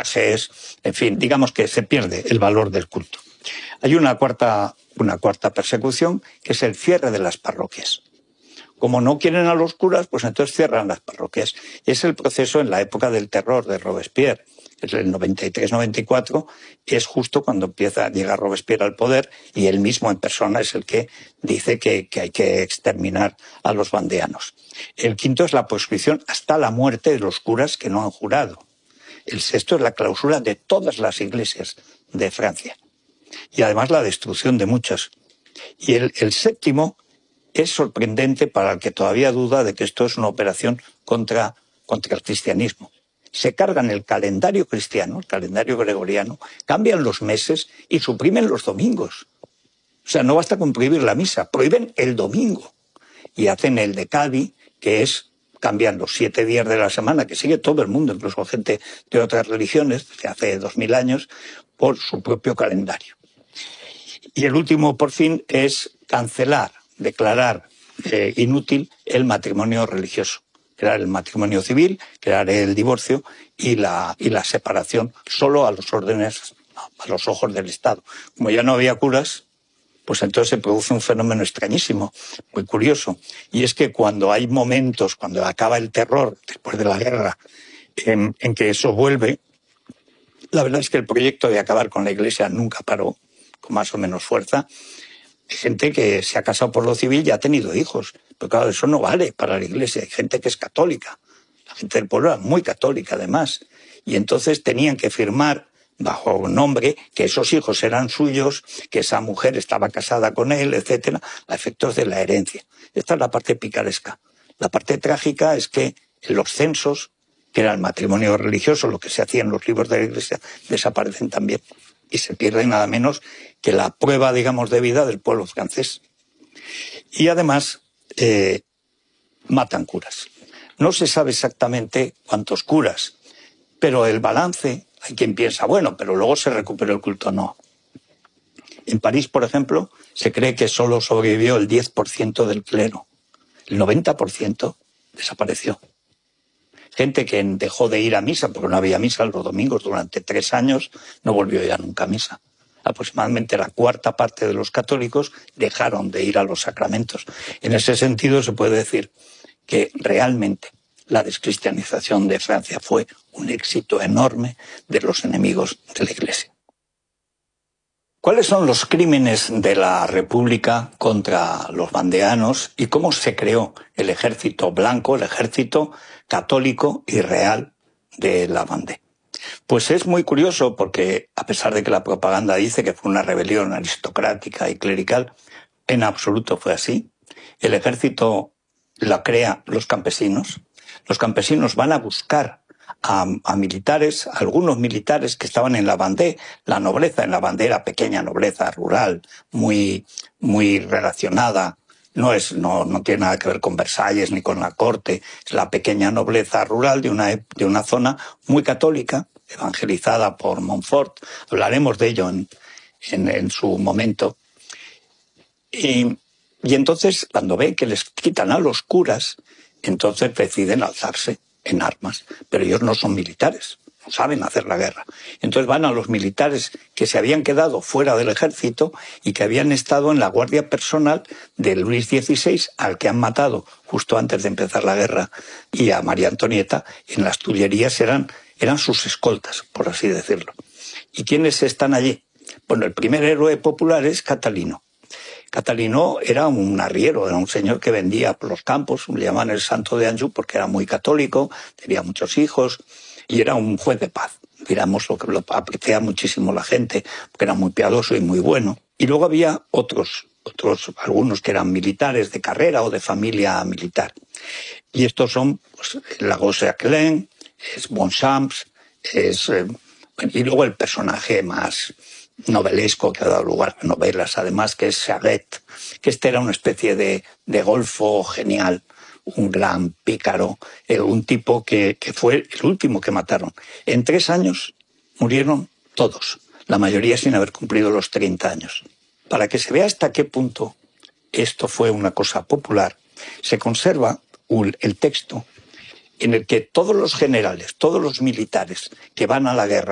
trajes, en fin, digamos que se pierde el valor del culto. Hay una cuarta persecución, que es el cierre de las parroquias. Como no quieren a los curas, pues entonces cierran las parroquias. Es el proceso en la época del terror de Robespierre, es el 93-94, es justo cuando llega Robespierre al poder, y él mismo en persona es el que dice que hay que exterminar a los vandeanos. El quinto es la proscripción hasta la muerte de los curas que no han jurado. El sexto es la clausura de todas las iglesias de Francia. Y además la destrucción de muchas. Y el séptimo es sorprendente para el que todavía duda de que esto es una operación contra el cristianismo. Se cargan el calendario cristiano, el calendario gregoriano, cambian los meses y suprimen los domingos. O sea, no basta con prohibir la misa, prohíben el domingo. Y hacen el decadi, que es, cambian los 7 días de la semana, que sigue todo el mundo, incluso gente de otras religiones, de hace 2000 años, por su propio calendario. Y el último, por fin, es declarar inútil el matrimonio religioso, crear el matrimonio civil, crear el divorcio y la separación solo a los órdenes, a los ojos del Estado. Como ya no había curas, pues entonces se produce un fenómeno extrañísimo, muy curioso, y es que cuando hay momentos, cuando acaba el terror después de la guerra, en que eso vuelve, la verdad es que el proyecto de acabar con la Iglesia nunca paró, con más o menos fuerza. Hay gente que se ha casado por lo civil y ha tenido hijos, pero claro, eso no vale para la Iglesia. Hay gente que es católica, la gente del pueblo era muy católica además, y entonces tenían que firmar bajo un nombre que esos hijos eran suyos, que esa mujer estaba casada con él, etcétera, a efectos de la herencia. Esta es la parte picaresca. La parte trágica es que en los censos, que era el matrimonio religioso, lo que se hacía en los libros de la Iglesia, desaparecen también. Y se pierde nada menos que la prueba, digamos, de vida del pueblo francés. Y además matan curas. No se sabe exactamente cuántos curas, pero el balance, hay quien piensa, bueno, pero luego se recuperó el culto. No. En París, por ejemplo, se cree que solo sobrevivió el 10% del clero. El 90% desapareció. Gente que dejó de ir a misa, porque no había misa los domingos durante 3 años, no volvió ya nunca a misa. Aproximadamente la cuarta parte de los católicos dejaron de ir a los sacramentos. En ese sentido se puede decir que realmente la descristianización de Francia fue un éxito enorme de los enemigos de la Iglesia. ¿Cuáles son los crímenes de la República contra los vandeanos y cómo se creó el ejército blanco, el ejército católico y real de la Vendée? Pues es muy curioso porque, a pesar de que la propaganda dice que fue una rebelión aristocrática y clerical, en absoluto fue así. El ejército la crea los campesinos. Los campesinos van a buscar a militares, algunos militares que estaban en la Vendée. La nobleza en la Vendée era pequeña nobleza rural, muy relacionada. No tiene nada que ver con Versalles ni con la corte. Es la pequeña nobleza rural de una zona muy católica, evangelizada por Montfort. Hablaremos de ello en su momento. Y entonces, cuando ve que les quitan a los curas, entonces deciden alzarse en armas. Pero ellos no son militares, no saben hacer la guerra. Entonces van a los militares que se habían quedado fuera del ejército y que habían estado en la guardia personal de Luis XVI, al que han matado justo antes de empezar la guerra, y a María Antonieta. En las Tullerías eran sus escoltas, por así decirlo. ¿Y quiénes están allí? Bueno, el primer héroe popular es Catalino. Catalino era un arriero, era un señor que vendía por los campos, le llamaban el Santo de Anjou porque era muy católico, tenía muchos hijos y era un juez de paz. Digamos, lo que lo aprecia muchísimo la gente, porque era muy piadoso y muy bueno. Y luego había algunos que eran militares de carrera o de familia militar. Y estos son pues, Lagosse-Aquelin, es Bonchamps, y luego el personaje más novelesco que ha dado lugar a novelas, además, que es Charette, que era una especie de golfo genial, un gran pícaro, un tipo que fue el último que mataron. En 3 años murieron todos, la mayoría sin haber cumplido los 30 años. Para que se vea hasta qué punto esto fue una cosa popular, se conserva el texto en el que todos los generales, todos los militares que van a la guerra,